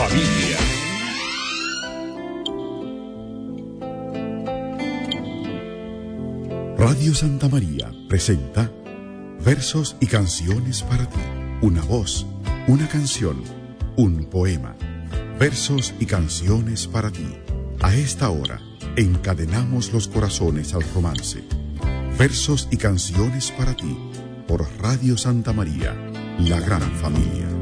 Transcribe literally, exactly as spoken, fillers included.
familia. Radio Santa María presenta Versos y canciones para ti. Una voz, una canción, un poema. Versos y canciones para ti. A esta hora, encadenamos los corazones al romance. Versos y canciones para ti, por Radio Santa María, la gran familia.